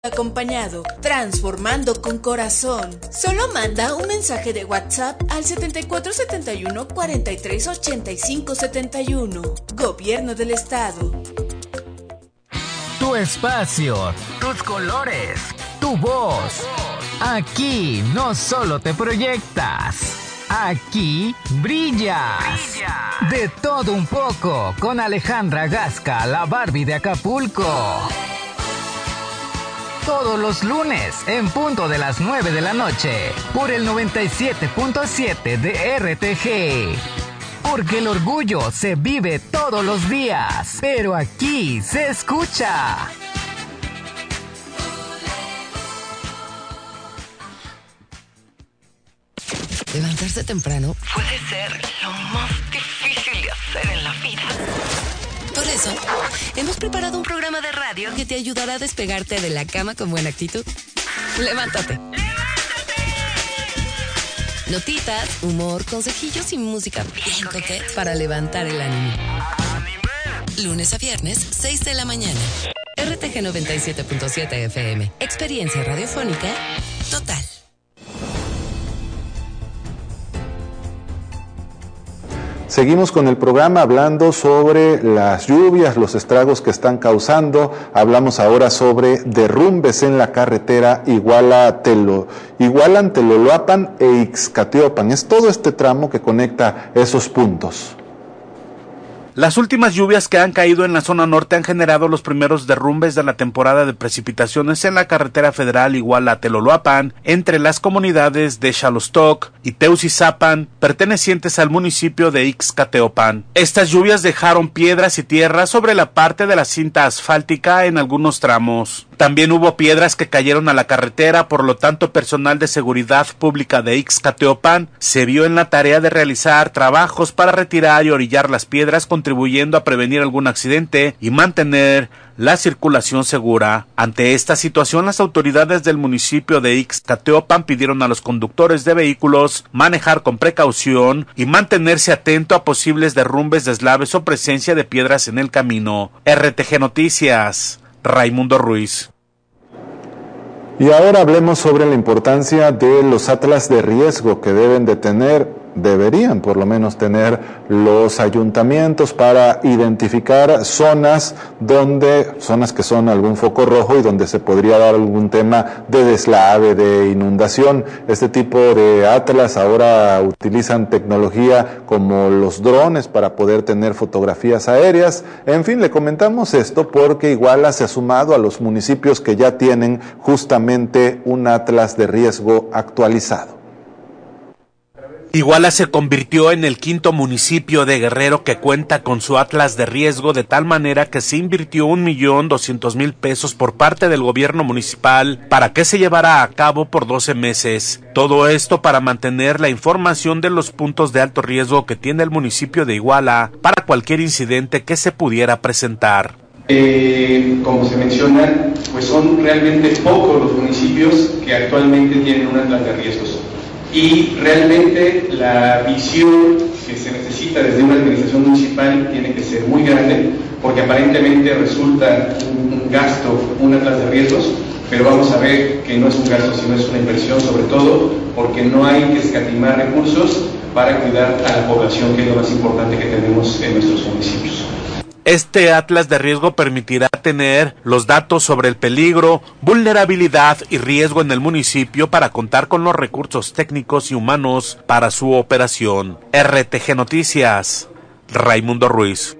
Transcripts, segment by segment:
acompañado, transformando con corazón. Solo manda un mensaje de WhatsApp al 7471 43 85 71. Gobierno del Estado. Tu espacio, tus colores, tu voz. Aquí no solo te proyectas, aquí brillas. De todo un poco con Alejandra Gasca, la Barbie de Acapulco. Todos los lunes, en punto de las 9 de la noche, por el 97.7 de RTG. Porque el orgullo se vive todos los días, pero aquí se escucha. Levantarse temprano puede ser lo más difícil de hacer en la vida. Por eso, hemos preparado un programa de radio que te ayudará a despegarte de la cama con buena actitud. ¡Levántate! Notitas, humor, consejillos y música bien coqueta para levantar el ánimo. Lunes a viernes, 6 de la mañana. RTG 97.7 FM. Experiencia radiofónica total. Seguimos con el programa hablando sobre las lluvias, los estragos que están causando. Hablamos ahora sobre derrumbes en la carretera Igualan-Teloloapan e Ixcateopan. Es todo este tramo que conecta esos puntos. Las últimas lluvias que han caído en la zona norte han generado los primeros derrumbes de la temporada de precipitaciones en la carretera federal Iguala-Teloloapan, entre las comunidades de Xalostoc y Teucizapan, pertenecientes al municipio de Ixcateopan. Estas lluvias dejaron piedras y tierra sobre la parte de la cinta asfáltica en algunos tramos. También hubo piedras que cayeron a la carretera, por lo tanto personal de seguridad pública de Ixcateopan se vio en la tarea de realizar trabajos para retirar y orillar las piedras, contribuyendo a prevenir algún accidente y mantener la circulación segura. Ante esta situación, las autoridades del municipio de Ixcateopan pidieron a los conductores de vehículos manejar con precaución y mantenerse atento a posibles derrumbes, deslaves o presencia de piedras en el camino. RTG Noticias, Raimundo Ruiz. Y ahora hablemos sobre la importancia de los atlas de riesgo que deberían por lo menos tener los ayuntamientos para identificar zonas que son algún foco rojo y donde se podría dar algún tema de deslave, de inundación. Este tipo de atlas ahora utilizan tecnología como los drones para poder tener fotografías aéreas. En fin, le comentamos esto porque Iguala se ha sumado a los municipios que ya tienen justamente un atlas de riesgo actualizado. Iguala se convirtió en el quinto municipio de Guerrero que cuenta con su atlas de riesgo, de tal manera que se invirtió 1,200,000 pesos por parte del gobierno municipal para que se llevara a cabo por 12 meses. Todo esto para mantener la información de los puntos de alto riesgo que tiene el municipio de Iguala para cualquier incidente que se pudiera presentar. Como se menciona, pues son realmente pocos los municipios que actualmente tienen un atlas de riesgos. Y realmente la visión que se necesita desde una administración municipal tiene que ser muy grande, porque aparentemente resulta un gasto, un atlas de riesgos, pero vamos a ver que no es un gasto, sino es una inversión, sobre todo porque no hay que escatimar recursos para cuidar a la población, que es lo más importante que tenemos en nuestros municipios. Este atlas de riesgo permitirá tener los datos sobre el peligro, vulnerabilidad y riesgo en el municipio para contar con los recursos técnicos y humanos para su operación. RTG Noticias, Raimundo Ruiz.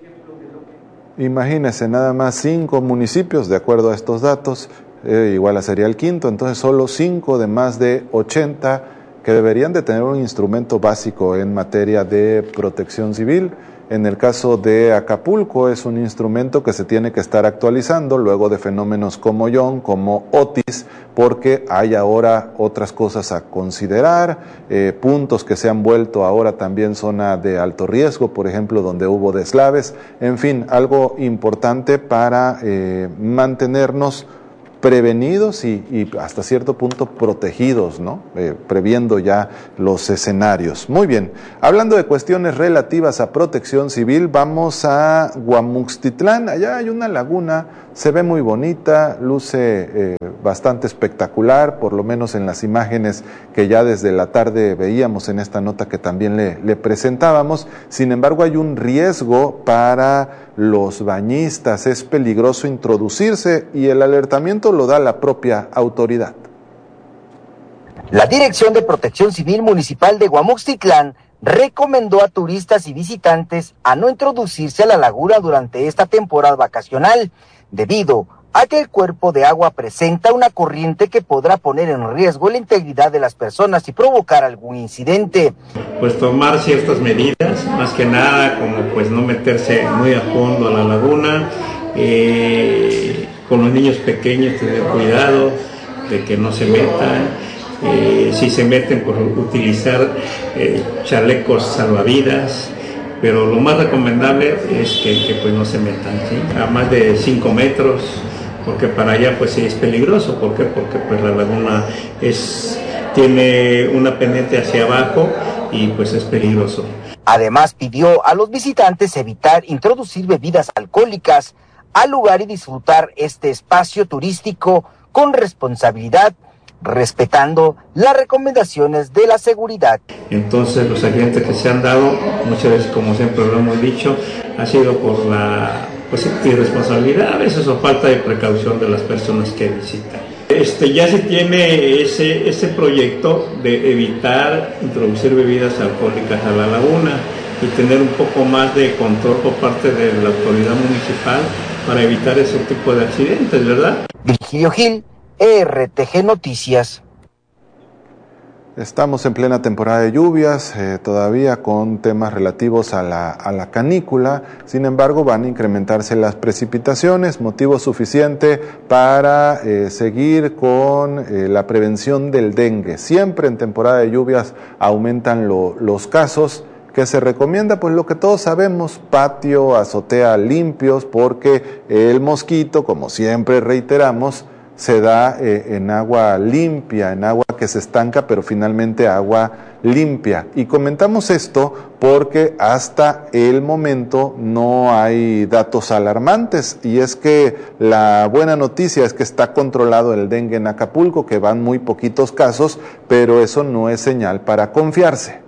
Imagínese, nada más 5 municipios, de acuerdo a estos datos, Iguala sería el quinto, entonces solo 5 de más de 80 que deberían de tener un instrumento básico en materia de protección civil. En el caso de Acapulco es un instrumento que se tiene que estar actualizando luego de fenómenos como John, como Otis, porque hay ahora otras cosas a considerar, puntos que se han vuelto ahora también zona de alto riesgo, por ejemplo, donde hubo deslaves. En fin, algo importante para mantenernos prevenidos y hasta cierto punto protegidos, ¿no? Previendo ya los escenarios. Muy bien, hablando de cuestiones relativas a protección civil, vamos a Guamuxtitlán. Allá hay una laguna, se ve muy bonita, luce bastante espectacular, por lo menos en las imágenes que ya desde la tarde veíamos en esta nota que también le presentábamos. Sin embargo, hay un riesgo para los bañistas, es peligroso introducirse y el alertamiento lo da la propia autoridad. La Dirección de Protección Civil Municipal de Guamuxtitlán recomendó a turistas y visitantes a no introducirse a la laguna durante esta temporada vacacional, debido a que el cuerpo de agua presenta una corriente que podrá poner en riesgo la integridad de las personas y provocar algún incidente. Pues tomar ciertas medidas, más que nada como pues no meterse muy a fondo a la laguna, con los niños pequeños tener cuidado de que no se metan, si se meten pues utilizar chalecos salvavidas, pero lo más recomendable es que pues no se metan, ¿sí? A más de 5 metros, porque para allá pues sí es peligroso. ¿Por qué? Porque pues la laguna tiene una pendiente hacia abajo y pues es peligroso. Además pidió a los visitantes evitar introducir bebidas alcohólicas al lugar y disfrutar este espacio turístico con responsabilidad, respetando las recomendaciones de la seguridad. Entonces los accidentes que se han dado, muchas veces, como siempre lo hemos dicho, ha sido por la irresponsabilidad, a veces o falta de precaución de las personas que visitan. Ya se tiene ese proyecto de evitar introducir bebidas alcohólicas a la laguna y tener un poco más de control por parte de la autoridad municipal para evitar ese tipo de accidentes, ¿verdad? Virgilio Gil, RTG Noticias. Estamos en plena temporada de lluvias, todavía con temas relativos a la canícula. Sin embargo, van a incrementarse las precipitaciones, motivo suficiente para seguir con la prevención del dengue. Siempre en temporada de lluvias aumentan los casos. ¿Qué se recomienda? Pues lo que todos sabemos, patio, azotea limpios, porque el mosquito, como siempre reiteramos, se da en agua limpia, en agua que se estanca, pero finalmente agua limpia. Y comentamos esto porque hasta el momento no hay datos alarmantes, y es que la buena noticia es que está controlado el dengue en Acapulco, que van muy poquitos casos, pero eso no es señal para confiarse.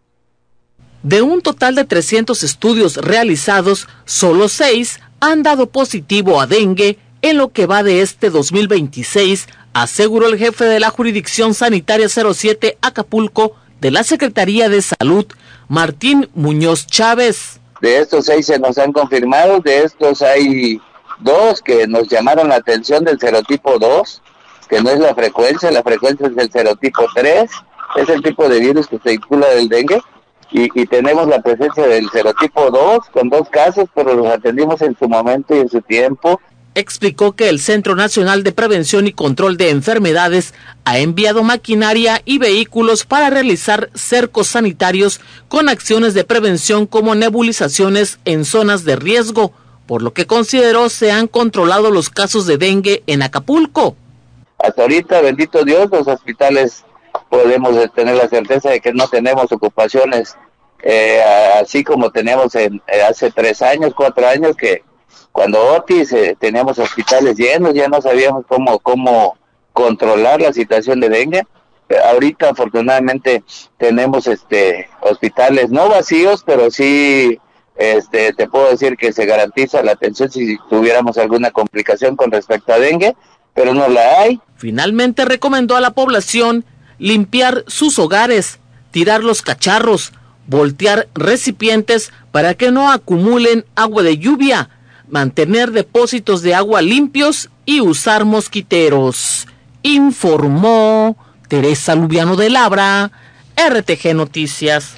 De un total de 300 estudios realizados, solo 6 han dado positivo a dengue en lo que va de este 2026, aseguró el jefe de la Jurisdicción Sanitaria 07 Acapulco de la Secretaría de Salud, Martín Muñoz Chávez. De estos 6 se nos han confirmado, de estos hay 2 que nos llamaron la atención del serotipo 2, que no es la frecuencia es del serotipo 3, es el tipo de virus que se circula del dengue, y tenemos la presencia del serotipo 2 con 2 casos, pero los atendimos en su momento y en su tiempo. Explicó que el Centro Nacional de Prevención y Control de Enfermedades ha enviado maquinaria y vehículos para realizar cercos sanitarios con acciones de prevención como nebulizaciones en zonas de riesgo, por lo que consideró se han controlado los casos de dengue en Acapulco. Hasta ahorita, bendito Dios, los hospitales podemos tener la certeza de que no tenemos ocupaciones así como teníamos hace 3 años, 4 años, que cuando Otis teníamos hospitales llenos, ya no sabíamos cómo controlar la situación de dengue. Ahorita afortunadamente tenemos hospitales no vacíos, pero sí te puedo decir que se garantiza la atención si tuviéramos alguna complicación con respecto a dengue, pero no la hay. Finalmente recomendó a la población limpiar sus hogares, tirar los cacharros, voltear recipientes para que no acumulen agua de lluvia, mantener depósitos de agua limpios y usar mosquiteros. Informó Teresa Lubiano de Labra, RTG Noticias.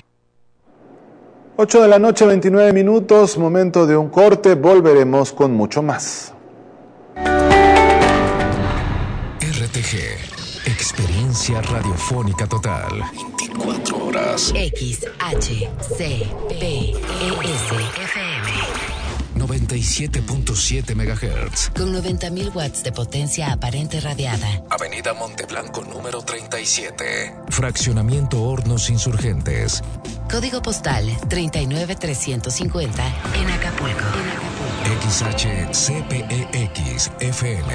8 de la noche, 29 minutos, momento de un corte, volveremos con mucho más. RTG, experiencia radiofónica total. 24 horas. XHCPES FM 97.7 MHz. Con 90.000 watts de potencia aparente radiada. Avenida Monteblanco número 37. Fraccionamiento Hornos Insurgentes. Código postal 39350 en Acapulco. XHCPEX FM.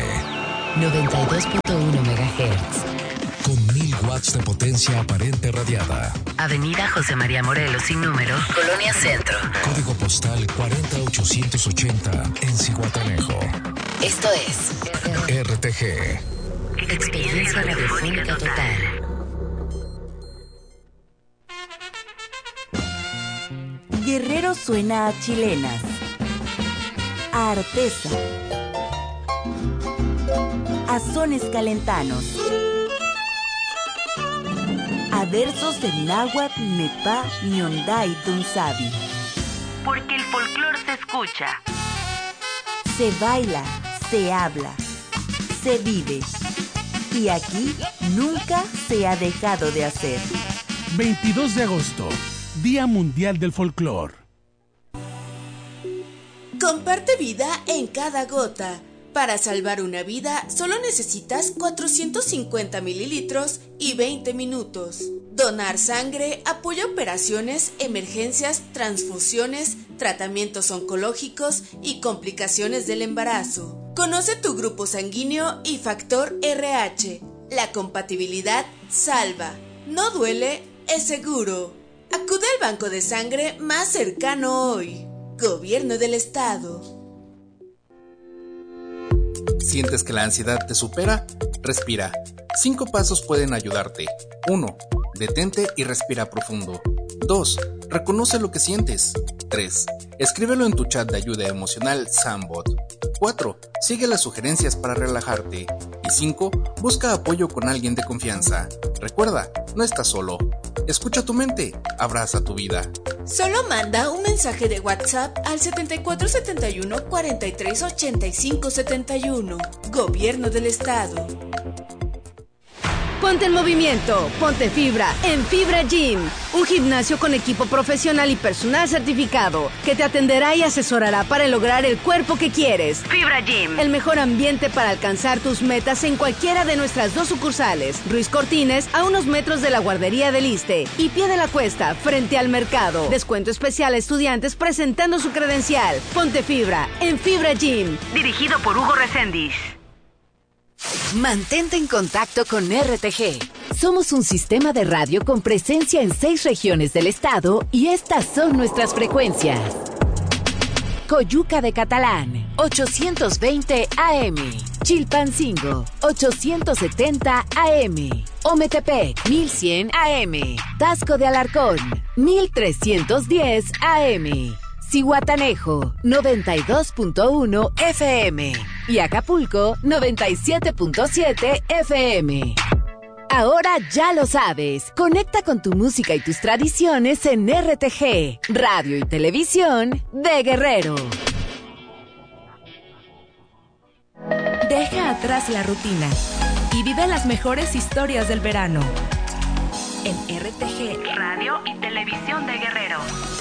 92.1 MHz. Con 1000 watts de potencia aparente radiada. Avenida José María Morelos sin número, Colonia Centro. Código postal 40880 en Zihuatanejo. Esto es RTG. Experiencia radiofónica total. Guerrero suena a chilenas, a artesa, a sones calentanos, a versos en náhuatl, nepá, ñondá y tunzabi. Porque el folclor se escucha, se baila, se habla, se vive. Y aquí nunca se ha dejado de hacer. 22 de agosto, Día Mundial del Folclor. Comparte vida en cada gota. Para salvar una vida, solo necesitas 450 mililitros y 20 minutos. Donar sangre apoya operaciones, emergencias, transfusiones, tratamientos oncológicos y complicaciones del embarazo. Conoce tu grupo sanguíneo y factor RH. La compatibilidad salva. No duele, es seguro. Acude al banco de sangre más cercano hoy. Gobierno del Estado. ¿Sientes que la ansiedad te supera? Respira. 5 pasos pueden ayudarte. 1. Detente y respira profundo. 2. Reconoce lo que sientes. 3. Escríbelo en tu chat de ayuda emocional Sambot. 4. Sigue las sugerencias para relajarte. Y 5. Busca apoyo con alguien de confianza. Recuerda, no estás solo. Escucha tu mente, abraza tu vida. Solo manda un mensaje de WhatsApp al 7471 43 85 71. Gobierno del Estado. Ponte en movimiento, ponte fibra en Fibra Gym, un gimnasio con equipo profesional y personal certificado que te atenderá y asesorará para lograr el cuerpo que quieres. Fibra Gym, el mejor ambiente para alcanzar tus metas en cualquiera de nuestras 2 sucursales. Ruiz Cortines, a unos metros de la guardería del Iste, y Pie de la Cuesta, frente al mercado. Descuento especial a estudiantes presentando su credencial. Ponte fibra en Fibra Gym. Dirigido por Hugo Reséndiz. Mantente en contacto con RTG. Somos un sistema de radio con presencia en 6 regiones del estado y estas son nuestras frecuencias. Coyuca de Catalán, 820 AM. Chilpancingo, 870 AM. Ometepec, 1100 AM. Tasco de Alarcón, 1310 AM. Zihuatanejo, 92.1 FM. Y Acapulco, 97.7 FM. Ahora ya lo sabes. Conecta con tu música y tus tradiciones en RTG, radio y televisión de Guerrero. Deja atrás la rutina y vive las mejores historias del verano. En RTG, radio y televisión de Guerrero.